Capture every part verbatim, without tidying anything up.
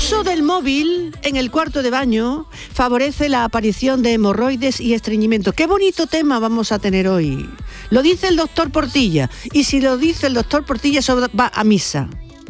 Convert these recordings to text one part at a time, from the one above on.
uso del móvil en el cuarto de baño favorece la aparición de hemorroides y estreñimiento. Qué bonito tema vamos a tener hoy. Lo dice el doctor Portilla, y si lo dice el doctor Portilla, eso va a misa.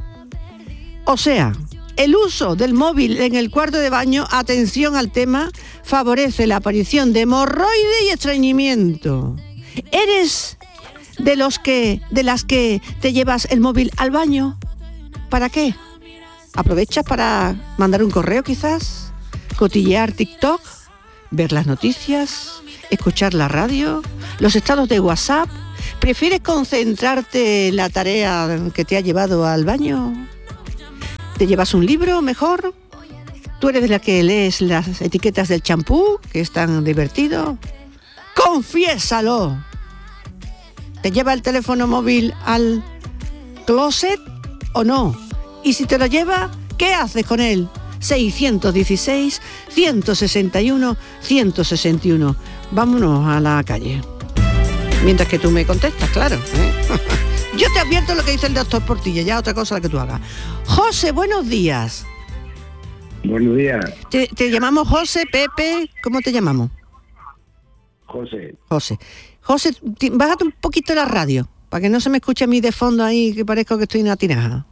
O sea, el uso del móvil en el cuarto de baño, atención al tema, favorece la aparición de hemorroides y estreñimiento. ¿Eres de los que, de las que te llevas el móvil al baño? ¿Para qué? ¿Aprovechas para mandar un correo quizás? ¿Cotillear TikTok? ¿Ver las noticias? ¿Escuchar la radio? ¿Los estados de WhatsApp? ¿Prefieres concentrarte en la tarea que te ha llevado al baño? ¿Te llevas un libro mejor? ¿Tú eres de la que lees las etiquetas del champú, que es tan divertido? ¡Confiésalo! ¿Te lleva el teléfono móvil al closet o no? Y si te lo lleva, ¿qué haces con él? seiscientos dieciséis, ciento sesenta y uno, ciento sesenta y uno. Vámonos a la calle. Mientras que tú me contestas, claro, ¿eh? Yo te advierto lo que dice el doctor Portilla, ya otra cosa la que tú hagas. José, buenos días. Buenos días. Te, te llamamos José, Pepe, ¿cómo te llamamos? José. José. José, bájate un poquito la radio, para que no se me escuche a mí de fondo ahí, que parezco que estoy en una tinaja.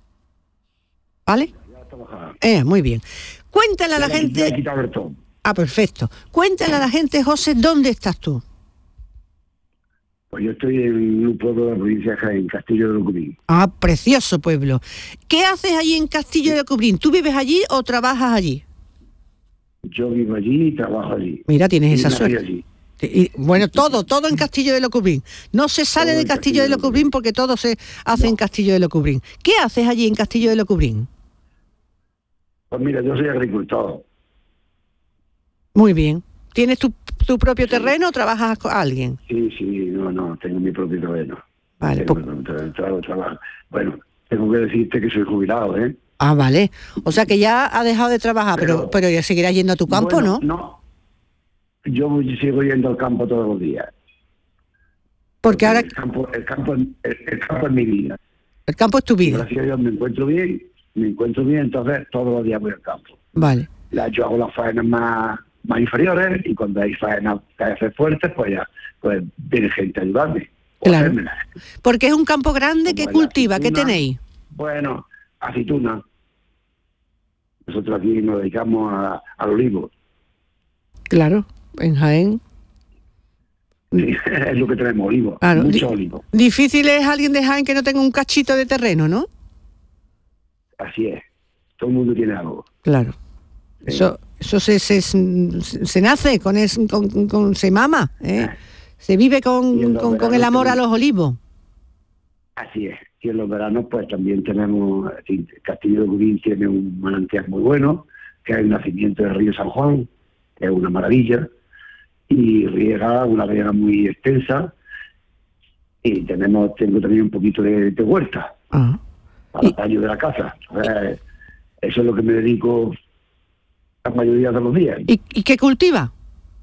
¿Vale? Eh, muy bien. Cuéntale a la gente... Ah, perfecto. Cuéntale a la gente, José, ¿dónde estás tú? Pues yo estoy en un pueblo de la provincia de Jaén, Castillo de Locubrín. Ah, precioso pueblo. ¿Qué haces allí en Castillo de Locubrín? ¿Tú vives allí o trabajas allí? Yo vivo allí y trabajo allí. Mira, tienes y esa suerte. Allí. Y, bueno, todo, todo en Castillo de Locubrín. No se sale de Castillo de Locubrín porque todo se hace no. en Castillo de Locubrín. ¿Qué haces allí en Castillo de Locubrín? Pues mira, yo soy agricultor. Muy bien. ¿Tienes tu, tu propio sí. terreno o trabajas con alguien? Sí, sí, no, no, tengo mi propio terreno. Vale. Tengo, po- trabajo, trabajo. Bueno, tengo que decirte que soy jubilado, ¿eh? Ah, vale. O sea que ya has dejado de trabajar, pero, pero, pero ya seguirás yendo a tu campo, bueno, ¿no? No. Yo sigo yendo al campo todos los días. Porque, Porque ahora... El campo, el, campo, el, el campo es mi vida. El campo es tu vida. Gracias a Dios me encuentro bien, me encuentro bien, entonces todos los días voy al campo. Vale. La, yo hago las faenas más, más inferiores y cuando hay faenas que hacer fuertes, pues ya pues viene gente a ayudarme. Claro. Porque es un campo grande que cultiva, ¿qué tenéis? Bueno, aceituna. Nosotros aquí nos dedicamos a, al olivo. Claro, en Jaén. Sí, es lo que tenemos, olivo, claro, mucho di- olivo. Difícil es alguien de Jaén que no tenga un cachito de terreno, ¿no? Así es, todo el mundo tiene algo. Claro. Sí. Eso eso se, se, se nace, con, es, con, con se mama, ¿eh? Ah. Se vive con, con, con el amor también a los olivos. Así es. Y en los veranos pues también tenemos, Castillo de Locubrín tiene un manantial muy bueno, que es el nacimiento del río San Juan, que es una maravilla, y riega, una riega muy extensa, y tenemos, tengo también un poquito de, de huerta, uh-huh. para el baño de la casa. Eh, eso es lo que me dedico la mayoría de los días. ¿Y, y qué cultiva?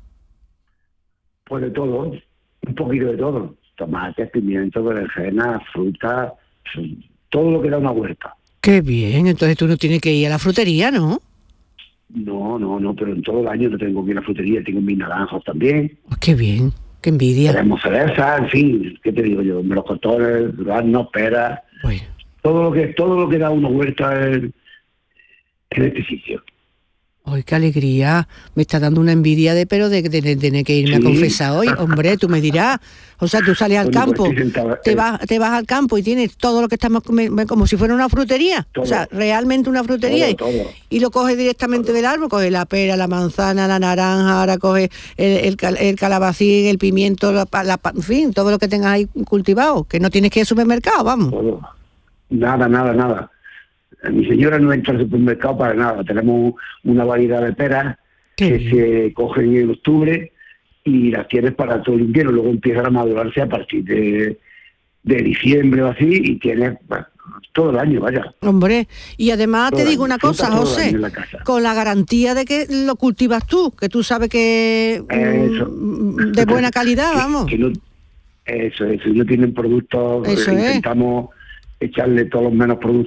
Pues de todo, un poquito de todo. Tomates, pimientos, berenjenas, frutas, todo lo que da una huerta. Qué bien, entonces tú no tienes que ir a la frutería, ¿no? No, no, no, pero en todo el año no tengo que ir a la frutería, tengo mis naranjos también. Oh, qué bien, qué envidia. Tenemos cereza, en fin, ¿qué te digo yo? Melocotones, duraznos, peras, bueno. todo lo que todo lo que da una huerta en, en este sitio. ¡Ay, qué alegría! Me está dando una envidia de pero de, de, de tener que irme sí. a confesar hoy. Hombre, tú me dirás. O sea, tú sales al bueno, campo, pues sentado, te, eh. vas, te vas al campo y tienes todo lo que estamos como si fuera una frutería. Todo. O sea, realmente una frutería. Todo, y, todo. y lo coges directamente todo. del árbol. Coges la pera, la manzana, la naranja, ahora coges el, el, el calabacín, el pimiento, la, la, en fin, todo lo que tengas ahí cultivado. Que no tienes que ir al supermercado, vamos. Todo. Nada, nada, nada. Mi señora no entra al supermercado para nada. Tenemos una variedad de peras ¿Qué? que se cogen en octubre y las tienes para todo el invierno. Luego empiezan a madurarse a partir de, de diciembre o así y tienes bueno, todo el año, vaya. Hombre, y además todo te digo una cosa, José, la con la garantía de que lo cultivas tú, que tú sabes que eso. de buena calidad, que, vamos. Que no, eso, eso. No tienen productos, eso eh, intentamos es. echarle todos los menos productos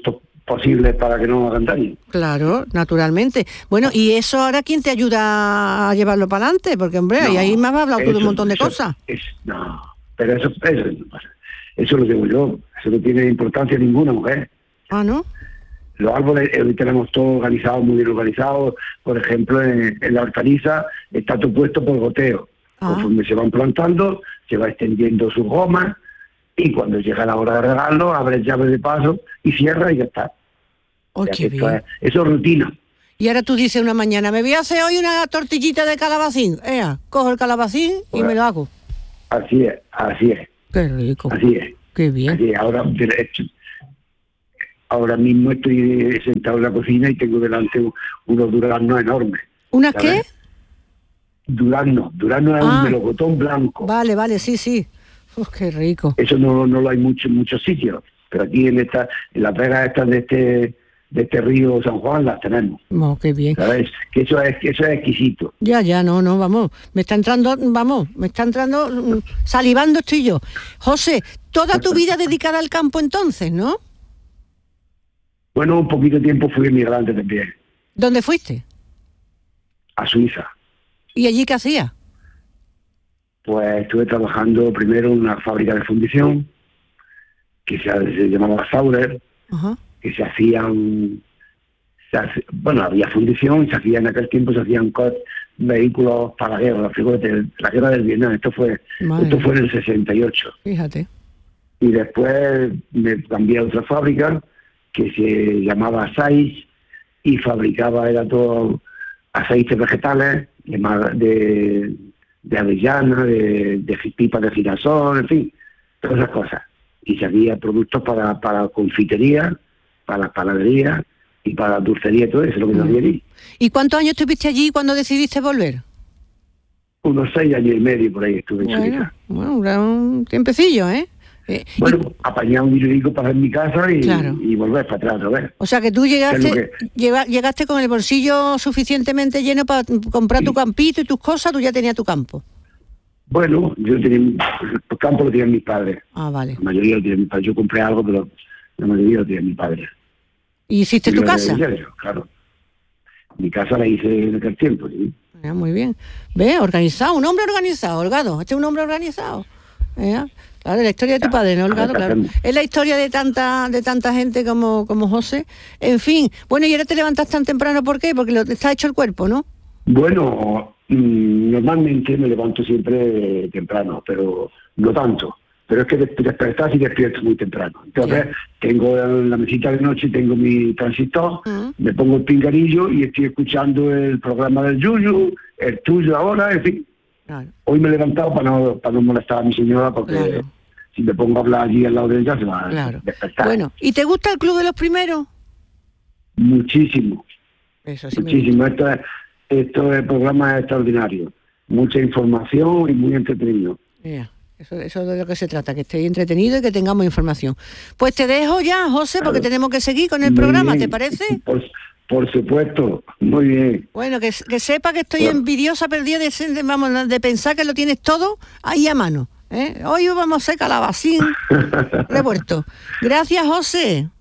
posibles para que no hagan daño. Claro, naturalmente. Bueno, ¿y eso ahora quién te ayuda a llevarlo para adelante? Porque, hombre, no, y ahí me has hablado tú de un montón de eso, cosas. Es, no, pero eso, eso, eso lo digo yo. Eso no tiene importancia ninguna, mujer. Ah, ¿no? Los árboles hoy tenemos todo organizado, muy bien organizado. Por ejemplo, en, en la hortaliza está todo puesto por goteo. Ah. Conforme se van plantando, se va extendiendo sus gomas y cuando llega la hora de regarlo, abre llave de paso y cierra y ya está. Oh, qué bien. Es, eso es rutina. Y ahora tú dices una mañana, me voy a hacer hoy una tortillita de calabacín. Ea, cojo el calabacín pues, y me lo hago. Así es, así es. Qué rico. Así es. Qué bien. Así es. Ahora, ahora mismo estoy sentado en la cocina y tengo delante unos duraznos enormes. ¿Unas qué? Durazno. Durazno es ah, un melocotón blanco. Vale, vale, sí, sí. Uf, qué rico. Eso no, no lo hay mucho en muchos sitios, pero aquí en esta, en las vegas estas de este de este río San Juan las tenemos. Oh, qué bien. ¿Sabes? Que eso es, que eso es exquisito. Ya, ya, no, no, vamos. Me está entrando, vamos, me está entrando, salivando estoy yo. José, toda tu vida dedicada al campo entonces, ¿no? Bueno, un poquito de tiempo fui emigrante también. ¿Dónde fuiste? A Suiza. ¿Y allí qué hacías? Pues estuve trabajando primero en una fábrica de fundición que se, se llamaba Saurer. Ajá. Que se hacían, se hace, bueno, había fundición, se hacían en aquel tiempo, se hacían vehículos para la guerra, la, la guerra del Vietnam, esto fue Madre. esto fue en el sesenta y ocho. Fíjate. Y después me cambié a otra fábrica que se llamaba Sais y fabricaba, era todo aceites vegetales, de, de, de avellana, de, de pipas de girasol, en fin, todas esas cosas. Y se hacía productos para, para confitería, para las panaderías y para la dulcería y todo eso, lo que mm. nos allí. ¿Y cuántos años estuviste allí cuando decidiste volver? Unos seis años y medio por ahí estuve en Suiza. Bueno, bueno, un tiempecillo, ¿eh? eh bueno, y... apañar un dinerico para en mi casa y, claro. y volver para atrás otra vez. O sea que tú llegaste que... Llega, llegaste con el bolsillo suficientemente lleno para comprar sí. tu campito y tus cosas, tú ya tenías tu campo. Bueno, yo tenía, el campo lo tenían mis padres. Ah, vale. La mayoría lo tenían mis padres. Yo compré algo, pero la mayoría lo tenían mis padres. ¿Y hiciste y tu casa? Yo, claro. Mi casa la hice en aquel tiempo, sí. Ya, muy bien. Ve, organizado, un hombre organizado, Holgado. Este es un hombre organizado. ¿Ya? Claro, la historia de tu ya, padre, ¿no, Holgado? Claro. Es la historia de tanta de tanta gente como, como José. En fin, bueno, y ahora te levantas tan temprano, ¿por qué? Porque lo, está hecho el cuerpo, ¿no? Bueno, mmm, normalmente me levanto siempre temprano, pero no tanto. Pero es que despertar y despierto muy temprano. Entonces, sí. tengo en la mesita de noche, tengo mi transistor, uh-huh. me pongo el pinganillo y estoy escuchando el programa del Yuyu, el tuyo ahora, en fin. Claro. Hoy me he levantado para no, para no molestar a mi señora, porque claro. si me pongo a hablar allí al lado de ella, se va claro. a despertar. Bueno, ¿y te gusta el Club de los Primeros? Muchísimo. Eso sí. Muchísimo. Esto es, esto es programa extraordinario. Mucha información y muy entretenido. Yeah. Eso, eso es de lo que se trata, que estéis entretenido y que tengamos información. Pues te dejo ya, José, porque claro. tenemos que seguir con el muy programa, bien. ¿Te parece? Por, por supuesto, muy bien. Bueno, que, que sepa que estoy bueno. envidiosa, perdida de, de, vamos, de pensar que lo tienes todo ahí a mano. ¿eh? Hoy vamos a hacer calabacín revuelto. Gracias, José.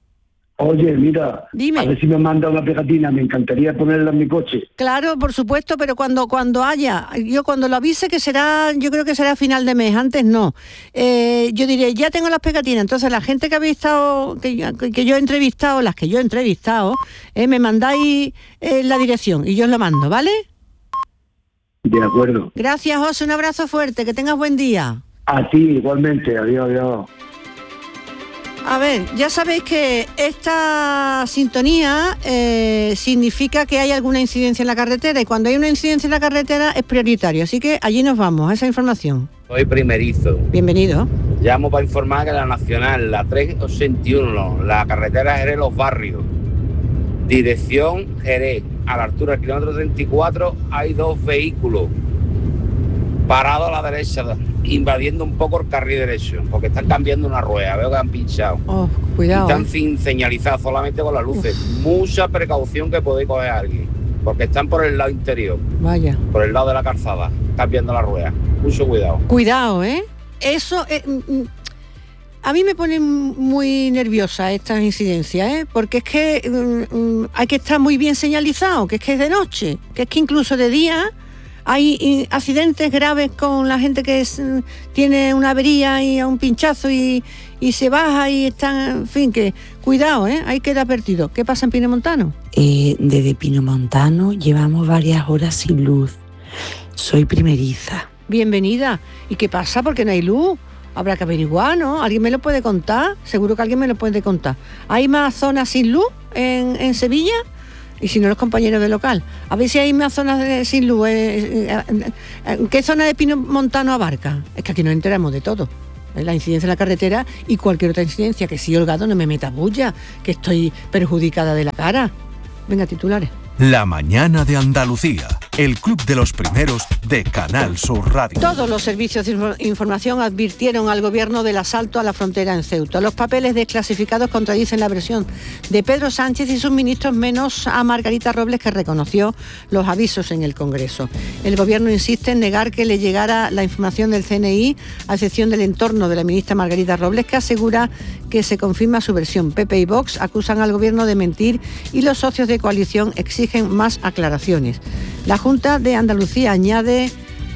Oye, mira, Dime. A ver si me manda una pegatina, me encantaría ponerla en mi coche. Claro, por supuesto, pero cuando cuando haya, yo cuando lo avise, que será, yo creo que será a final de mes, antes no. Eh, yo diré, ya tengo las pegatinas, entonces la gente que habéis estado, que, que yo he entrevistado, las que yo he entrevistado, eh, me mandáis eh, la dirección y yo os lo mando, ¿vale? De acuerdo. Gracias, José, un abrazo fuerte, que tengas buen día. A ti, igualmente, adiós, adiós. A ver, ya sabéis que esta sintonía eh, significa que hay alguna incidencia en la carretera y cuando hay una incidencia en la carretera es prioritario, así que allí nos vamos, a esa información. Soy primerizo. Bienvenido. Llamo para informar que la Nacional, la trescientos ochenta y uno, la carretera Jerez Los Barrios, dirección Jerez, a la altura del kilómetro treinta y cuatro, hay dos vehículos parados a la derecha, invadiendo un poco el carril derecho, porque están cambiando una rueda, veo que han pinchado. Oh, cuidado. Y están eh. sin señalizar, solamente con las luces. Uf. Mucha precaución que podéis coger a alguien, porque están por el lado interior. Vaya. Por el lado de la calzada, cambiando la rueda. Mucho cuidado. Cuidado, ¿eh? Eso... Eh, a mí me pone muy nerviosa estas incidencias, ¿eh? Porque es que um, hay que estar muy bien señalizado, que es que es de noche, que es que incluso de día hay accidentes graves con la gente que es, tiene una avería y un pinchazo y, y se baja y está, en fin, que cuidado, ¿eh? Hay que dar advertido. ¿Qué pasa en Pinomontano? Eh, desde Pinomontano llevamos varias horas sin luz. Soy primeriza. Bienvenida. ¿Y qué pasa? ¿Por qué no hay luz? Habrá que averiguar, ¿no? ¿Alguien me lo puede contar? Seguro que alguien me lo puede contar. ¿Hay más zonas sin luz en, en Sevilla? Y si no, los compañeros del local. A ver si hay más zonas de, sin luz. Eh, eh, eh, ¿Qué zona de Pinomontano abarca? Es que aquí nos enteramos de todo. La incidencia en la carretera y cualquier otra incidencia. Que sí, Holgado, no me meta bulla, que estoy perjudicada de la cara. Venga, titulares. La mañana de Andalucía, el club de los primeros de Canal Sur Radio. Todos los servicios de información advirtieron al gobierno del asalto a la frontera en Ceuta. Los papeles desclasificados contradicen la versión de Pedro Sánchez y sus ministros, menos a Margarita Robles, que reconoció los avisos en el Congreso. El gobierno insiste en negar que le llegara la información del C N I, a excepción del entorno de la ministra Margarita Robles, que asegura que se confirma su versión. P P y Vox acusan al gobierno de mentir y los socios de coalición exigen más aclaraciones. La Junta de Andalucía añade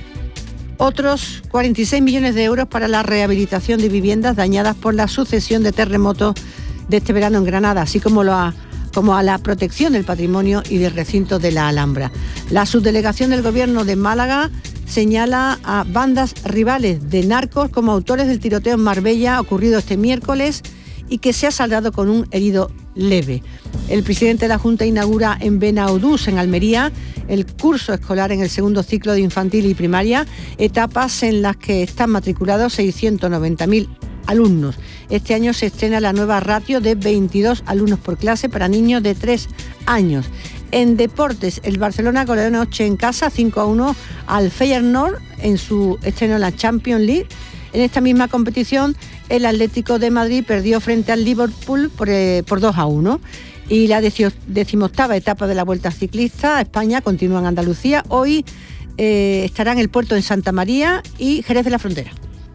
otros cuarenta y seis millones de euros para la rehabilitación de viviendas dañadas por la sucesión de terremotos de este verano en Granada, así como, lo a, como a la protección del patrimonio y del recinto de la Alhambra. La subdelegación del Gobierno de Málaga señala a bandas rivales de narcos como autores del tiroteo en Marbella ocurrido este miércoles y que se ha saldado con un herido leve. El presidente de la Junta inaugura en Benaudús, en Almería, el curso escolar en el segundo ciclo de infantil y primaria, etapas en las que están matriculados seiscientos noventa mil alumnos. Este año se estrena la nueva ratio de veintidós alumnos por clase para niños de tres años. En deportes, el Barcelona goleó anoche en casa cinco a uno al Feyenoord en su estreno en la Champions League. En esta misma competición, el Atlético de Madrid perdió frente al Liverpool por, eh, por dos a uno. Y la decimoctava etapa de la Vuelta Ciclista a España continúa en Andalucía. Hoy eh, estarán el puerto en Santa María y Jerez de la Frontera.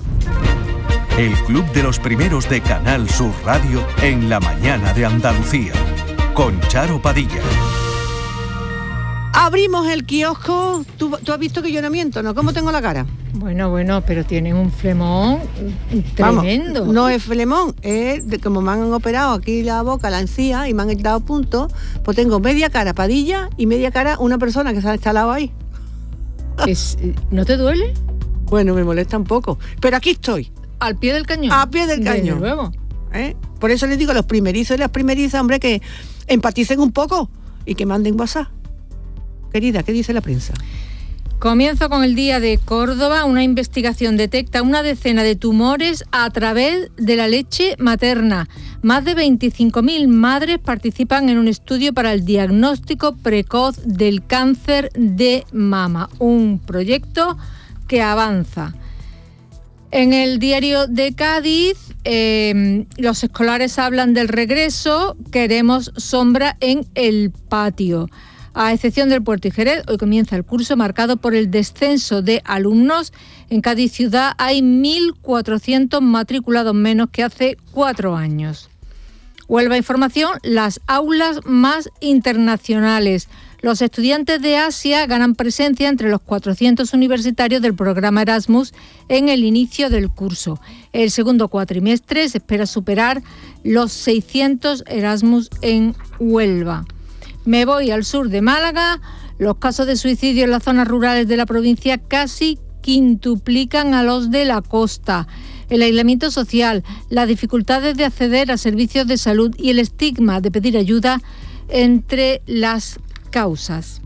El club de los primeros de Canal Sur Radio en la mañana de Andalucía. Con Charo Padilla. Abrimos el kiosco. ¿Tú, tú has visto que yo no miento, ¿no? ¿Cómo tengo la cara? Bueno, bueno, pero tienen un flemón tremendo. Vamos, no es flemón, es de como me han operado aquí la boca, la encía y me han dado puntos, pues tengo media cara Padilla y media cara una persona que se ha instalado ahí. Es, ¿no te duele? Bueno, me molesta un poco, pero aquí estoy. ¿Al pie del cañón? Al pie del cañón. Desde luego. ¿Eh? Por eso les digo a los primerizos y las primerizas, hombre, que empaticen un poco y que manden WhatsApp. Querida, ¿qué dice la prensa? Comienzo con el Día de Córdoba. Una investigación detecta una decena de tumores a través de la leche materna. Más de veinticinco mil madres participan en un estudio para el diagnóstico precoz del cáncer de mama. Un proyecto que avanza. En el diario de Cádiz, eh, los escolares hablan del regreso. Queremos sombra en el patio. A excepción del Puerto y Jerez, hoy comienza el curso marcado por el descenso de alumnos. En Cádiz ciudad hay mil cuatrocientos matriculados menos que hace cuatro años. Huelva Información, las aulas más internacionales. Los estudiantes de Asia ganan presencia entre los cuatrocientos universitarios del programa Erasmus en el inicio del curso. El segundo cuatrimestre se espera superar los seiscientos Erasmus en Huelva. Me voy al sur de Málaga. Los casos de suicidio en las zonas rurales de la provincia casi quintuplican a los de la costa. El aislamiento social, las dificultades de acceder a servicios de salud y el estigma de pedir ayuda entre las causas.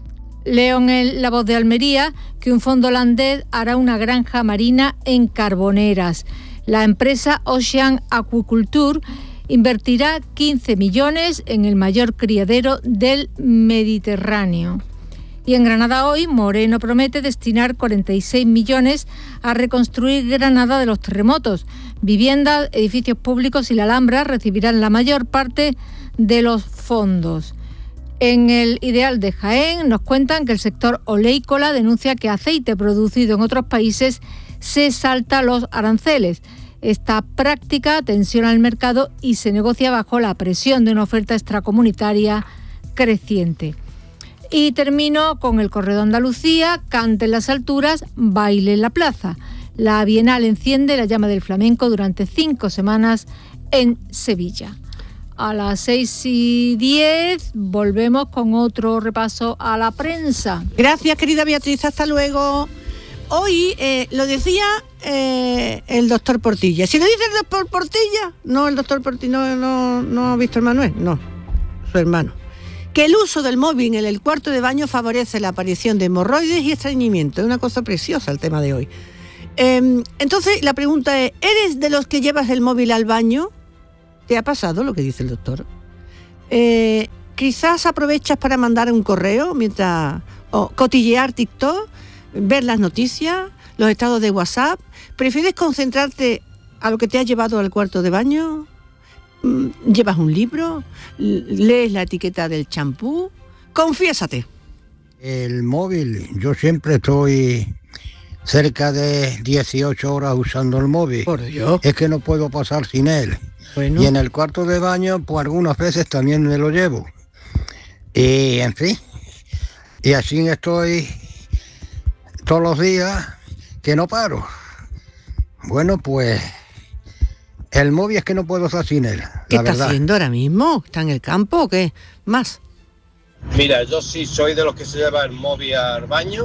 Leo en La Voz de Almería que un fondo holandés hará una granja marina en Carboneras. La empresa Ocean Aquaculture invertirá quince millones en el mayor criadero del Mediterráneo. Y en Granada hoy, Moreno promete destinar cuarenta y seis millones a reconstruir Granada de los terremotos. Viviendas, edificios públicos y la Alhambra recibirán la mayor parte de los fondos. En el Ideal de Jaén nos cuentan que el sector oleícola denuncia que aceite producido en otros países se salta los aranceles. Esta práctica tensiona el mercado y se negocia bajo la presión de una oferta extracomunitaria creciente. Y termino con el Correo de Andalucía, cante en las alturas, baile en la plaza. La Bienal enciende la llama del flamenco durante cinco semanas en Sevilla. A las seis y diez volvemos con otro repaso a la prensa. Gracias, querida Beatriz, hasta luego. Hoy eh, lo decía eh, el doctor Portilla. Si lo dice el doctor Portilla, no el doctor Portilla, no, no, no Víctor Manuel, no, su hermano. Que el uso del móvil en el cuarto de baño favorece la aparición de hemorroides y estreñimiento. Es una cosa preciosa el tema de hoy. Eh, entonces, la pregunta es, ¿eres de los que llevas el móvil al baño? ¿Te ha pasado lo que dice el doctor? Eh, quizás aprovechas para mandar un correo mientras... o cotillear TikTok, ver las noticias, los estados de WhatsApp. ¿Prefieres concentrarte a lo que te ha llevado al cuarto de baño? ¿Llevas un libro? ¿Lees la etiqueta del champú? Confiésate. El móvil, yo siempre estoy cerca de dieciocho horas usando el móvil. Por Dios. Es que no puedo pasar sin él. Bueno. Y en el cuarto de baño, pues algunas veces también me lo llevo. Y en fin, y así estoy todos los días que no paro. Bueno, pues... el móvil es que no puedo estar sin él, ¿Qué la está verdad. haciendo ahora mismo? ¿Está en el campo o qué? ¿Más? Mira, yo sí soy de los que se lleva el móvil al baño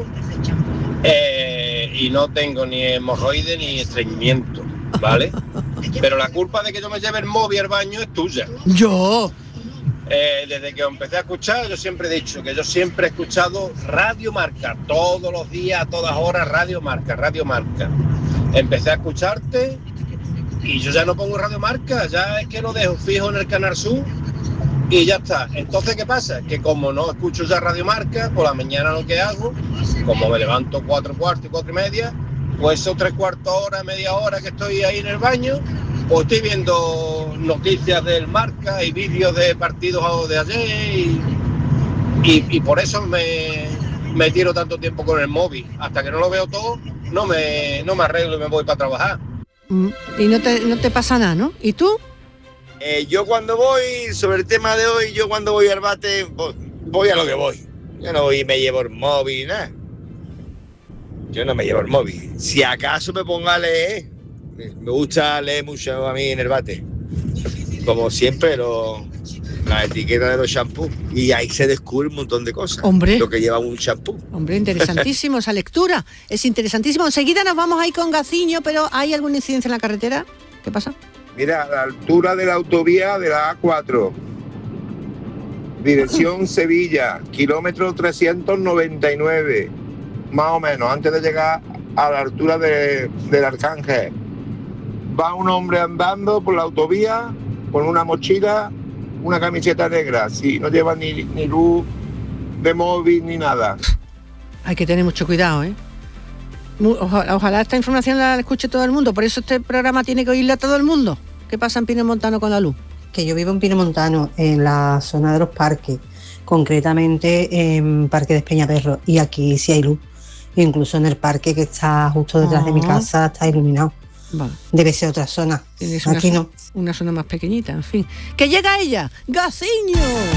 eh, y no tengo ni hemorroide ni estreñimiento, ¿vale? Pero la culpa de que yo me lleve el móvil al baño es tuya. ¿Yo? Eh, desde que empecé a escuchar, yo siempre he dicho que yo siempre he escuchado Radio Marca, todos los días, a todas horas, Radio Marca, Radio Marca. Empecé a escucharte... y yo ya no pongo Radio Marca, ya es que lo dejo fijo en el Canal Sur y ya está. Entonces, ¿qué pasa? Que como no escucho ya Radio Marca, por la mañana lo que hago, como me levanto cuatro cuartos y cuatro y media, pues esos tres cuartos hora, media hora que estoy ahí en el baño, pues estoy viendo noticias del Marca y vídeos de partidos de ayer y, y, y por eso me, me tiro tanto tiempo con el móvil. Hasta que no lo veo todo, no me, no me arreglo y me voy para trabajar. Y no te, no te pasa nada, ¿no? ¿Y tú? Eh, yo cuando voy, sobre el tema de hoy, yo cuando voy al bate, voy, voy a lo que voy. Yo no voy y me llevo el móvil, nada. Yo no me llevo el móvil. Si acaso me pongo a leer, me gusta leer mucho a mí en el bate. Como siempre, lo, la etiqueta de los shampoos. Y ahí se descubre un montón de cosas. Hombre. Lo que lleva un shampoo. Hombre, interesantísimo esa lectura. Es interesantísimo. Enseguida nos vamos a ir con Gaciño, pero ¿hay alguna incidencia en la carretera? ¿Qué pasa? Mira, a la altura de la autovía de la A cuatro, dirección Sevilla, kilómetro trescientos noventa y nueve, más o menos, antes de llegar a la altura de, del Arcángel. Va un hombre andando por la autovía con una mochila, una camiseta negra, sí, no lleva ni, ni luz de móvil ni nada. Hay que tener mucho cuidado, ¿eh? Ojalá, ojalá esta información la escuche todo el mundo, por eso este programa tiene que oírla a todo el mundo. ¿Qué pasa en Pino Montano con la luz? Que yo vivo en Pino Montano, en la zona de los parques, concretamente en Parque de Espeñaperro, y aquí sí hay luz. Incluso en el parque que está justo detrás oh. de mi casa está iluminado. Vale. Debe ser otra zona. Aquí una, no. Una zona más pequeñita, en fin. ¡Que llega ella! ¡Gaciño!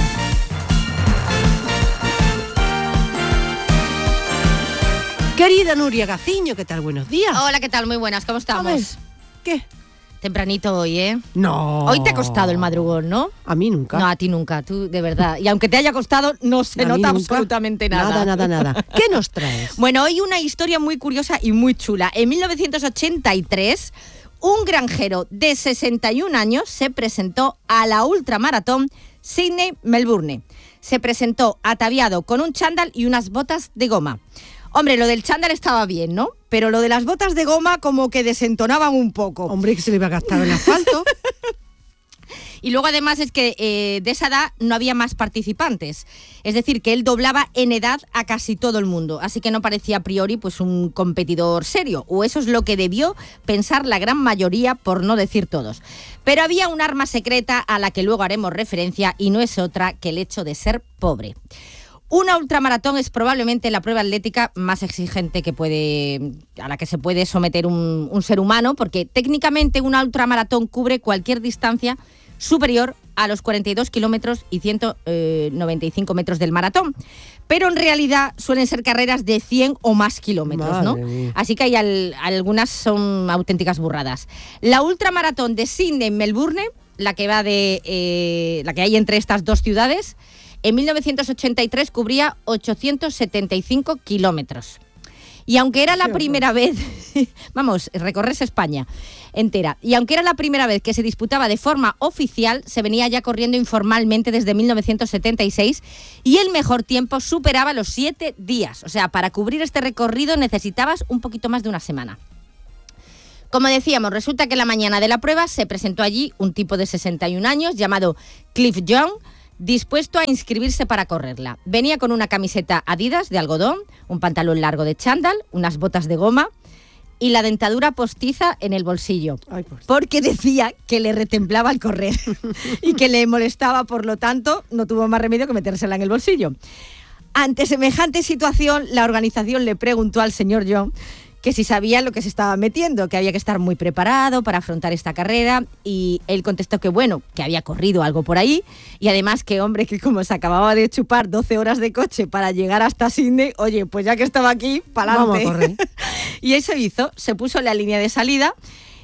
Querida Nuria Gaciño, ¿qué tal? Buenos días. Hola, ¿qué tal? Muy buenas, ¿cómo estamos? ¿Qué? Tempranito hoy, ¿eh? No. Hoy te ha costado el madrugón, ¿no? A mí nunca. No, a ti nunca, tú de verdad. Y aunque te haya costado, no se a nota absolutamente nada. Nada, nada, nada. ¿Qué nos traes? Bueno, hoy una historia muy curiosa y muy chula. En mil novecientos ochenta y tres, un granjero de sesenta y un años se presentó a la ultramaratón Sydney-Melbourne. Se presentó ataviado con un chándal y unas botas de goma. Hombre, lo del chándal estaba bien, ¿no? Pero lo de las botas de goma como que desentonaban un poco. Hombre, que se le iba a gastar el asfalto. Y luego además es que eh, de esa edad no había más participantes. Es decir, que él doblaba en edad a casi todo el mundo. Así que no parecía a priori pues un competidor serio. O eso es lo que debió pensar la gran mayoría, por no decir todos. Pero había un arma secreta a la que luego haremos referencia y no es otra que el hecho de ser pobre. Una ultramaratón es probablemente la prueba atlética más exigente que puede, a la que se puede someter un, un ser humano, porque técnicamente una ultramaratón cubre cualquier distancia superior a los cuarenta y dos kilómetros y ciento noventa y cinco metros del maratón. Pero en realidad suelen ser carreras de cien o más kilómetros, ¿no? Así que hay al, algunas son auténticas burradas. La ultramaratón de Sydney en Melbourne, la que va de eh, la que hay entre estas dos ciudades, en mil novecientos ochenta y tres cubría ochocientos setenta y cinco kilómetros. Y aunque era la primera vez, vamos, recorres España entera, y aunque era la primera vez que se disputaba de forma oficial, se venía ya corriendo informalmente desde mil novecientos setenta y seis y el mejor tiempo superaba los siete días. O sea, para cubrir este recorrido necesitabas un poquito más de una semana. Como decíamos, resulta que la mañana de la prueba se presentó allí un tipo de sesenta y un años llamado Cliff Young, dispuesto a inscribirse para correrla. Venía con una camiseta Adidas de algodón, un pantalón largo de chándal, unas botas de goma y la dentadura postiza en el bolsillo. Ay, pues. Porque decía que le retemblaba al correr y que le molestaba, por lo tanto, no tuvo más remedio que metérsela en el bolsillo. Ante semejante situación, la organización le preguntó al señor John que si sabía lo que se estaba metiendo, que había que estar muy preparado para afrontar esta carrera, y él contestó que bueno, que había corrido algo por ahí, y además que hombre, que como se acababa de chupar doce horas de coche para llegar hasta Sydney, oye, pues ya que estaba aquí, pa'lante. Vamos a correr. Y eso hizo, se puso en la línea de salida,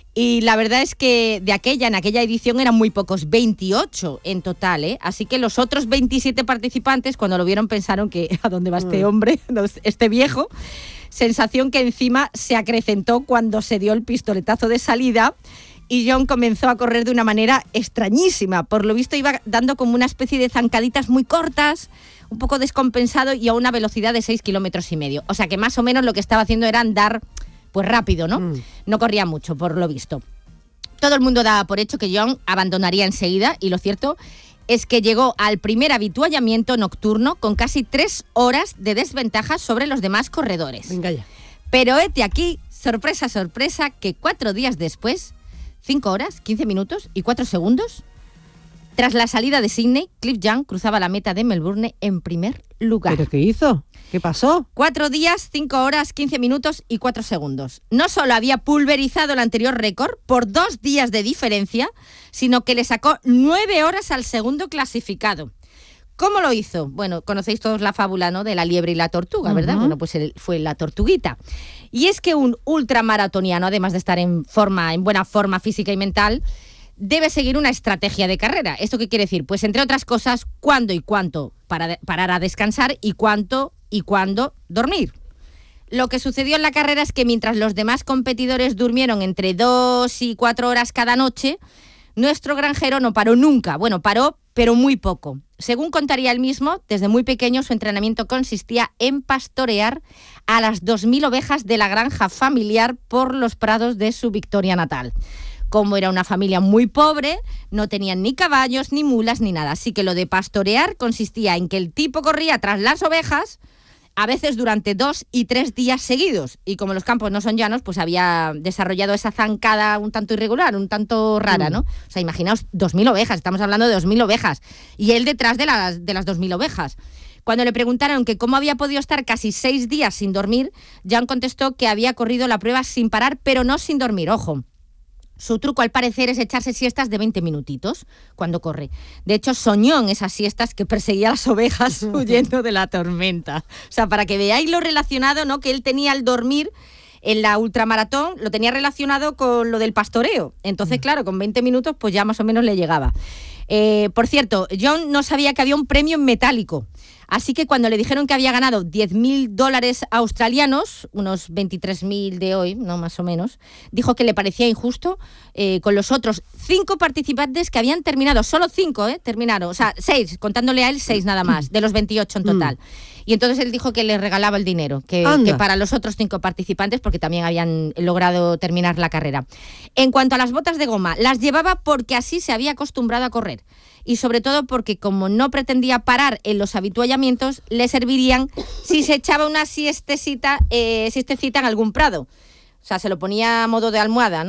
y la verdad es que de aquella, en aquella edición eran muy pocos, veintiocho en total, ¿eh? Así que los otros veintisiete participantes, cuando lo vieron, pensaron que ¿a dónde va este hombre, este viejo? Sensación que encima se acrecentó cuando se dio el pistoletazo de salida y John comenzó a correr de una manera extrañísima. Por lo visto iba dando como una especie de zancaditas muy cortas, un poco descompensado y a una velocidad de seis kilómetros y medio. O sea que más o menos lo que estaba haciendo era andar pues rápido, ¿no? Mm. No corría mucho, por lo visto. Todo el mundo daba por hecho que John abandonaría enseguida y lo cierto es que llegó al primer avituallamiento nocturno con casi tres horas de desventaja sobre los demás corredores. Venga ya. Pero hete aquí, sorpresa, sorpresa, que cuatro días después, cinco horas, quince minutos y cuatro segundos, tras la salida de Sydney, Cliff Young cruzaba la meta de Melbourne en primer lugar. ¿Pero qué hizo? ¿Qué pasó? Cuatro días, cinco horas, quince minutos y cuatro segundos. No solo había pulverizado el anterior récord por dos días de diferencia, sino que le sacó nueve horas al segundo clasificado. ¿Cómo lo hizo? Bueno, conocéis todos la fábula, ¿no?, de la liebre y la tortuga, ¿verdad? Uh-huh. Bueno, pues él fue la tortuguita. Y es que un ultramaratoniano, además de estar en forma, en buena forma física y mental, debe seguir una estrategia de carrera. ¿Esto qué quiere decir? Pues entre otras cosas, cuándo y cuánto para, parar a descansar y cuánto y cuándo dormir. Lo que sucedió en la carrera es que mientras los demás competidores durmieron entre dos y cuatro horas cada noche, nuestro granjero no paró nunca. Bueno, paró, pero muy poco. Según contaría él mismo, desde muy pequeño su entrenamiento consistía en pastorear a las dos mil ovejas de la granja familiar por los prados de su Victoria natal. Como era una familia muy pobre, no tenían ni caballos, ni mulas, ni nada. Así que lo de pastorear consistía en que el tipo corría tras las ovejas, a veces durante dos y tres días seguidos. Y como los campos no son llanos, pues había desarrollado esa zancada un tanto irregular, un tanto rara, ¿no? O sea, imaginaos, dos mil ovejas, estamos hablando de dos mil ovejas. Y él detrás de las, de las dos mil ovejas. Cuando le preguntaron que cómo había podido estar casi seis días sin dormir, Jan contestó que había corrido la prueba sin parar, pero no sin dormir, ojo. Su truco, al parecer, es echarse siestas de veinte minutitos cuando corre. De hecho, soñó en esas siestas que perseguía a las ovejas huyendo de la tormenta. O sea, para que veáis lo relacionado, ¿no?, que él tenía al dormir en la ultramaratón, lo tenía relacionado con lo del pastoreo. Entonces, claro, con veinte minutos, pues ya más o menos le llegaba. Eh, por cierto, John no sabía que había un premio en metálico. Así que cuando le dijeron que había ganado diez mil dólares australianos, unos veintitrés mil de hoy, no más o menos, dijo que le parecía injusto eh, con los otros cinco participantes que habían terminado, solo cinco, ¿eh? Terminaron, o sea, seis, contándole a él seis nada más, de los veintiocho en total. Mm. Y entonces él dijo que le regalaba el dinero, que, que para los otros cinco participantes, porque también habían logrado terminar la carrera. En cuanto a las botas de goma, las llevaba porque así se había acostumbrado a correr. Y sobre todo porque como no pretendía parar en los avituallamientos, le servirían si se echaba una siestecita, eh, siestecita en algún prado. O sea, se lo ponía a modo de almohada, ¿no?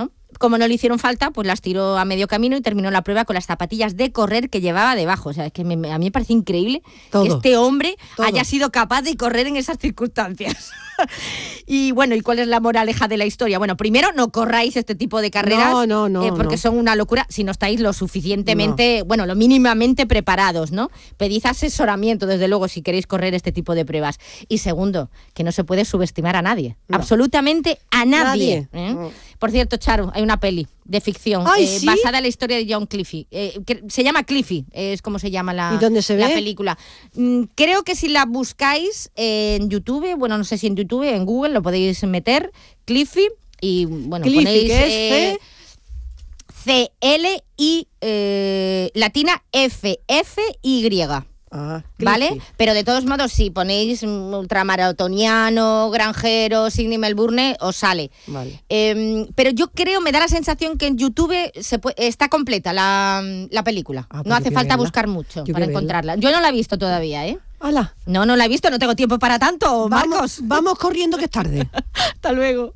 Como no le hicieron falta, pues las tiró a medio camino y terminó la prueba con las zapatillas de correr que llevaba debajo. O sea, es que me, a mí me parece increíble Todo. que este hombre Todo. haya sido capaz de correr en esas circunstancias. Y bueno, ¿y cuál es la moraleja de la historia? Bueno, primero, no corráis este tipo de carreras no, no, no, eh, porque no. son una locura si no estáis lo suficientemente, no. bueno, lo mínimamente preparados, ¿no? Pedid asesoramiento, desde luego, si queréis correr este tipo de pruebas. Y segundo, que no se puede subestimar a nadie, no. absolutamente a nadie. nadie. ¿eh? No. Por cierto, Charo, hay una peli de ficción Ay, eh, ¿sí? basada en la historia de John Cliffy. Eh, que se llama Cliffy, es como se llama la, ¿Y dónde se la ve? película. Mm, creo que si la buscáis en YouTube, bueno, no sé si en YouTube, en Google, lo podéis meter, Cliffy, y bueno, Cliffy, ponéis ¿qué es? eh, C L I eh, latina F F Y. Ah, ¿vale? Pero de todos modos, si ponéis ultramaratoniano, granjero, Sydney Melbourne, os sale. Vale. Eh, pero yo creo, me da la sensación que en YouTube se puede, está completa la, la película. Ah, pues no hace falta verla. buscar mucho yo para encontrarla. Yo no la he visto todavía, ¿eh? ¡Hala! No, no la he visto, no tengo tiempo para tanto, Marcos. Vamos, vamos corriendo que es tarde. Hasta luego.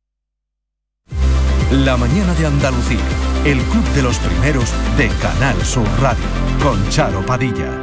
La mañana de Andalucía, el club de los primeros de Canal Sur Radio, con Charo Padilla.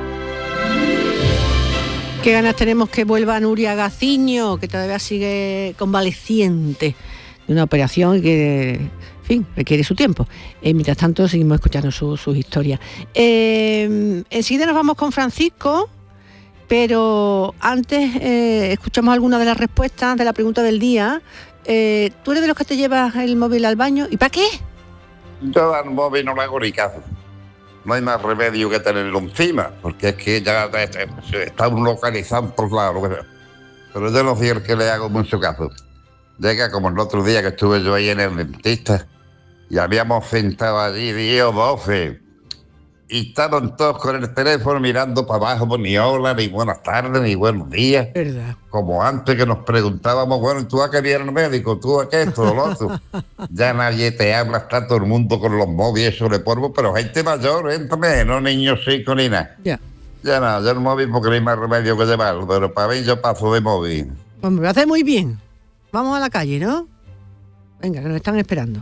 Qué ganas tenemos que vuelva Nuria Gaciño, que todavía sigue convaleciente de una operación y que, en fin, requiere su tiempo. Eh, mientras tanto, seguimos escuchando sus su historias. Eh, enseguida nos vamos con Francisco, pero antes eh, escuchamos algunas de las respuestas de la pregunta del día. Eh, ¿Tú eres de los que te llevas el móvil al baño? ¿Y para qué? Yo al móvil no le hago ni caso. No hay más remedio que tenerlo encima, porque es que ya está localizado por lado. Pero yo no soy el que le hago mucho caso. Llega como el otro día que estuve yo ahí en el dentista y habíamos sentado allí diez o doce y estaban todos con el teléfono mirando para abajo, pues ni hola, ni buenas tardes, ni buenos días. ¿Verdad? Como antes que nos preguntábamos, bueno, ¿tú a qué viene el médico? ¿Tú a qué esto, lo otro? Ya nadie te habla, está todo el mundo con los móviles sobre polvo, pero gente mayor, entonces, no niños chicos ni nada. Ya. Ya nada, yo el móvil porque no hay más remedio que llevarlo, pero para mí yo paso de móvil. Pues me lo hace muy bien. Vamos a la calle, ¿no? Venga, que nos están esperando.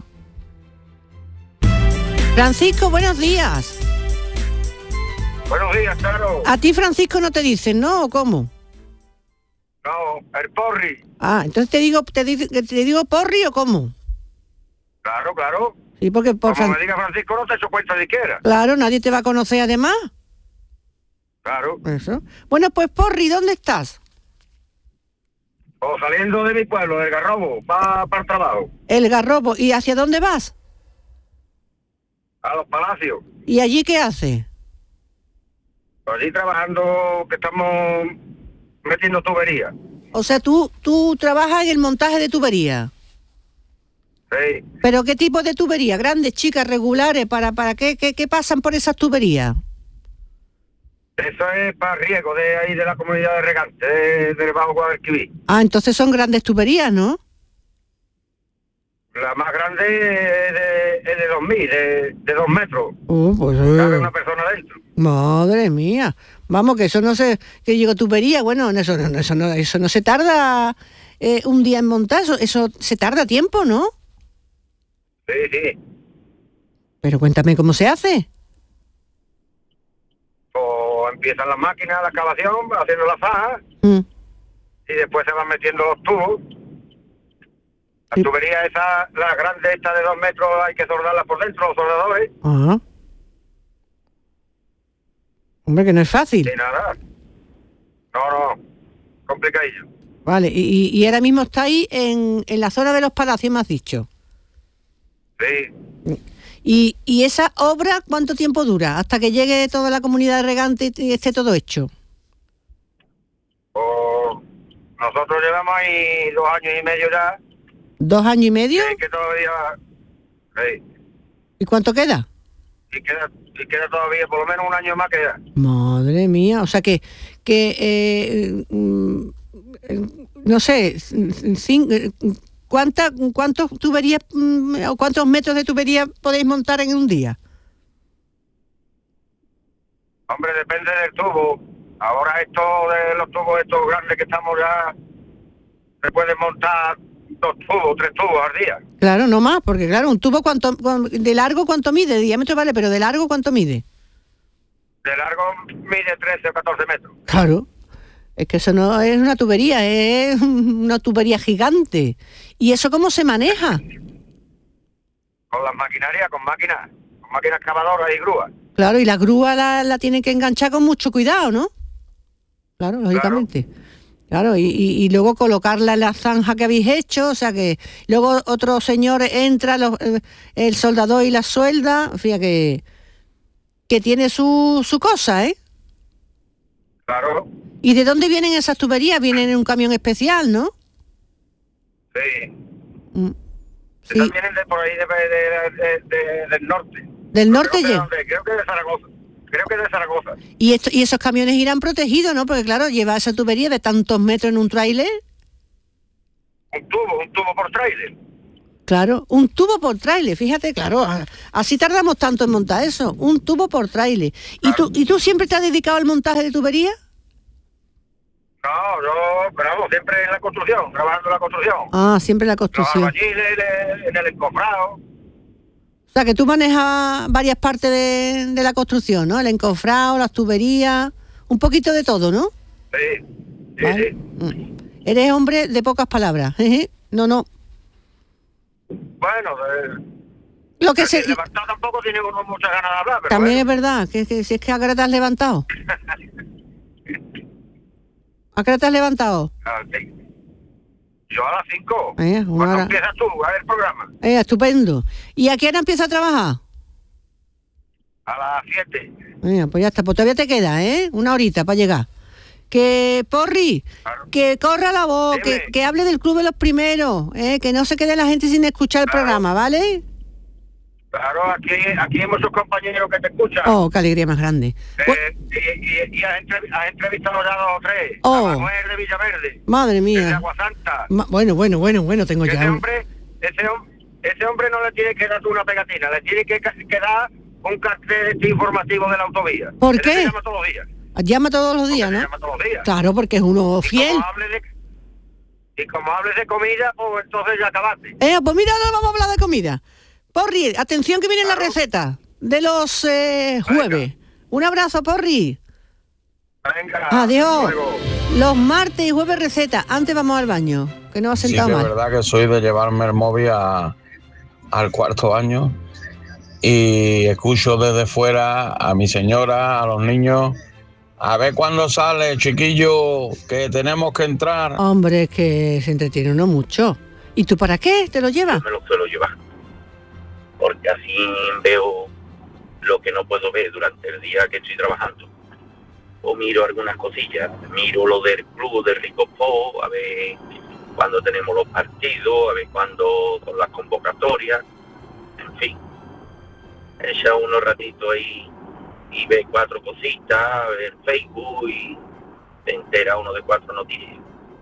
Francisco, buenos días. Buenos días, Charo. A ti, Francisco, no te dicen, ¿no? ¿O cómo? No, el porri. Ah, entonces te digo, te, digo- te digo porri o cómo. Claro, claro. Sí, porque por Como Fran- me diga Francisco, no te echo cuenta siquiera. Claro, nadie te va a conocer además. Claro. Eso. Bueno, pues porri, ¿dónde estás? O saliendo de mi pueblo, del Garrobo, para el trabajo, El Garrobo. ¿Y hacia dónde vas? a los palacios. ¿Y allí qué haces? Allí trabajando, que estamos metiendo tuberías. O sea, tú, tú trabajas en el montaje de tubería. Sí. ¿Pero qué tipo de tubería? ¿Grandes, chicas, regulares? ¿Para, para qué, qué, qué pasan por esas tuberías? Eso es para riego de ahí de la comunidad de regantes, de- del Bajo Guadalquivir. Ah, entonces son grandes tuberías, ¿no? La más grande es de, es de dos mil, de, de dos metros. Oh, pues, Cabe eh, una persona dentro. madre mía. Vamos, que eso no se... Que digo tubería, bueno, eso no, eso no, eso no se tarda eh, un día en montar, eso, eso se tarda tiempo, ¿no? Sí, sí. Pero cuéntame cómo se hace. O empiezan las máquinas, la excavación, haciendo la faja, Mm. y después se van metiendo los tubos. La tubería esa, la grande esta de dos metros, hay que soldarla por dentro, los soldadores. Ah. Hombre, que no es fácil. Y nada. No, no. Complicadillo. Vale, y, y y ahora mismo estáis en, en la zona de los palacios, me has dicho. Sí. Y, y esa obra, ¿cuánto tiempo dura? Hasta que llegue toda la comunidad de regantes y esté todo hecho. O nosotros llevamos ahí dos años y medio ya. ¿Dos años y medio? Y que todavía... Sí. ¿Y cuánto queda? Y queda, y queda todavía, por lo menos un año más queda. Madre mía, o sea que, que eh, mm, eh, no sé, cin- eh, ¿cuánta, ¿cuántos tuberías mm, o cuántos metros de tubería podéis montar en un día? Hombre, depende del tubo. Ahora esto de los tubos estos grandes que estamos ya, se pueden montar dos tubos, tres tubos al día. Claro, no más, porque claro, un tubo cuánto, de largo cuánto mide, de diámetro vale, pero de largo cuánto mide. De largo mide trece o catorce metros. Claro, es que eso no es una tubería, es una tubería gigante. ¿Y eso cómo se maneja? Con las maquinarias, con máquinas, con máquinas excavadoras y grúas. Claro, y la grúa la, la tienen que enganchar con mucho cuidado, ¿no? Claro, lógicamente. Claro. Claro, y, y, y luego colocarla en la zanja que habéis hecho, o sea que luego otro señor entra, los, el soldador y la suelda, fíjate que, que tiene su, su cosa, ¿eh? Claro. ¿Y de dónde vienen esas tuberías? Vienen en un camión especial, ¿no? Sí. Mm. Sí. Están vienen de por ahí, de, de, de, de, del norte. ¿Del norte creo, ya? que, creo que de Zaragoza. Creo que de Zaragoza. Y, esto, y esos camiones irán protegidos, ¿no? Porque claro, lleva esa tubería de tantos metros en un tráiler. Un tubo, un tubo por tráiler. Claro, un tubo por tráiler, fíjate, claro, así tardamos tanto en montar eso, un tubo por tráiler. ¿Y tú, ¿Y tú siempre te has dedicado al montaje de tubería? No, yo, pero vamos, siempre en la construcción, trabajando en la construcción. Ah, siempre en la construcción. Los albañiles, en el encofrado. O sea, que tú manejas varias partes de, de la construcción, ¿no? El encofrado, las tuberías, un poquito de todo, ¿no? Sí, sí, ¿vale? Sí. Eres hombre de pocas palabras. No, no. Bueno, eh, lo que se levantado tampoco tiene uno muchas ganas de hablar, pero también bueno. Es verdad, que, que si es que ahora te has levantado. ¿A qué hora te has levantado? Okay. Yo a las cinco. Eh, ¿Cuándo hora... empiezas tú a ver el programa? Eh, estupendo. ¿Y a qué hora empieza a trabajar? A las siete. Eh, pues ya está, pues todavía te queda, ¿eh? Una horita para llegar. Que, Porri, claro. Que corra la voz, que, que hable del Club de los Primeros, ¿eh? Que no se quede la gente sin escuchar el claro. programa, ¿vale? Claro, aquí, aquí hay muchos compañeros que te escuchan. Oh, qué alegría más grande. Eh, pues... y, y, y has, entrev has entrevistado ya dos o tres. Oh. A Manuel de Villaverde. Madre mía. De Agua Santa. Ma bueno, bueno, bueno, bueno, tengo ese ya... Hombre, ese, hombre, ese hombre no le tiene que dar una pegatina, le tiene que, que dar un cartel informativo de la autovía. ¿Por Él qué? se llama todos los días. Llama todos los días, porque ¿no? Llama todos los días. Claro, porque es uno y fiel. Como hable de, y como hables de comida, pues entonces ya acabaste. Eh, pues mira, ahora vamos a hablar de comida. Porri, atención que viene claro. la receta de los eh, jueves. Venga. Un abrazo, Porri. Venga. Adiós. Luego. Los martes y jueves receta. Antes vamos al baño, que no ha sentado sí, mal. Sí, es verdad que soy de llevarme el móvil a, al cuarto año y escucho desde fuera a mi señora, a los niños. A ver cuándo sale, chiquillo, que tenemos que entrar. Hombre, es que se entretiene uno mucho. ¿Y tú para qué te lo llevas? Yo me lo suelo llevar. Porque así veo lo que no puedo ver durante el día que estoy trabajando. O miro algunas cosillas, miro lo del club de Ricopó, a ver cuándo tenemos los partidos, a ver cuándo con las convocatorias, en fin. Echa unos ratitos ahí y ve cuatro cositas, ver Facebook y se entera uno de cuatro noticias.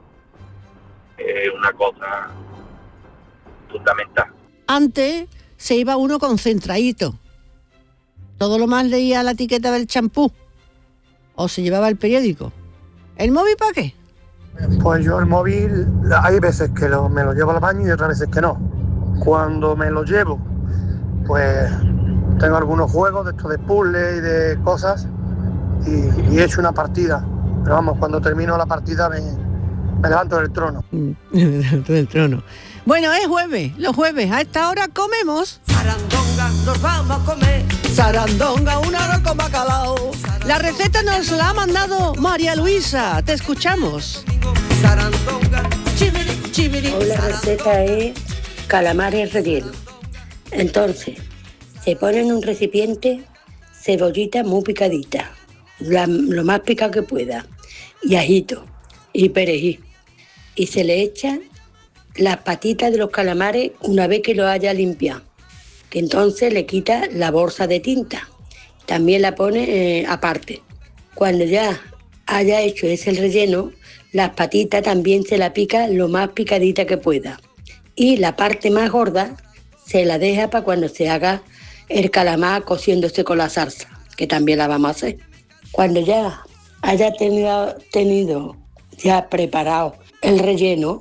Es una cosa fundamental. Antes se iba uno concentradito. Todo lo más leía la etiqueta del champú. O se llevaba el periódico. ¿El móvil para qué? Pues yo el móvil, hay veces que lo, me lo llevo al baño y otras veces que no. Cuando me lo llevo, pues tengo algunos juegos de estos de puzzle y de cosas y, y he hecho una partida. Pero vamos, cuando termino la partida me, me levanto del trono. Me levanto del trono. Bueno, es jueves, los jueves, a esta hora comemos. Sarandonga, nos vamos a comer. Sarandonga, un arroz con bacalao. La receta nos la ha mandado María Luisa, te escuchamos. Sarandonga, chibiri, chibiri. Hoy la receta es calamares rellenos. Entonces, se pone en un recipiente cebollita muy picadita, la, lo más picado que pueda, y ajito, y perejil. Y se le echa las patitas de los calamares una vez que lo haya limpiado, que entonces le quita la bolsa de tinta, también la pone eh, aparte. Cuando ya haya hecho ese relleno, las patitas también se la pica lo más picadita que pueda y la parte más gorda se la deja para cuando se haga el calamar cociéndose con la salsa, que también la vamos a hacer. Cuando ya haya tenido, tenido ya preparado el relleno,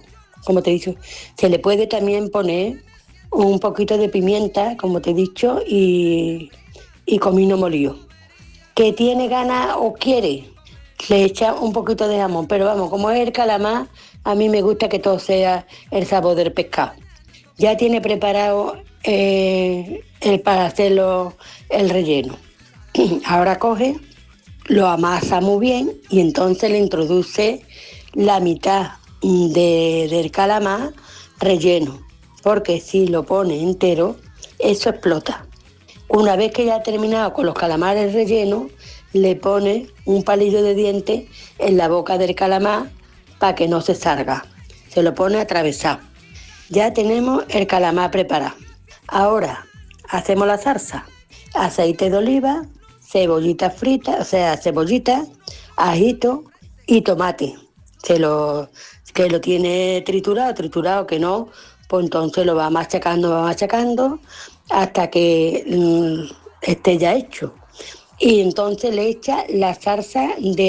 como te he dicho. Se le puede también poner un poquito de pimienta, como te he dicho, y, y comino molido. Que tiene ganas o quiere, le echa un poquito de jamón, pero vamos, como es el calamar, a mí me gusta que todo sea el sabor del pescado. Ya tiene preparado eh, el para hacerlo el relleno. Ahora coge, lo amasa muy bien y entonces le introduce la mitad de, del calamar relleno, porque si lo pone entero, eso explota. Una vez que ya ha terminado con los calamares rellenos, le pone un palillo de diente en la boca del calamar para que no se salga. Se lo pone atravesado. Ya tenemos el calamar preparado. Ahora hacemos la salsa. Aceite de oliva, cebollita frita, o sea, cebollita, ajito y tomate. Se lo, que lo tiene triturado, triturado que no, pues entonces lo va machacando, va machacando hasta que mmm, esté ya hecho. Y entonces le echa la salsa de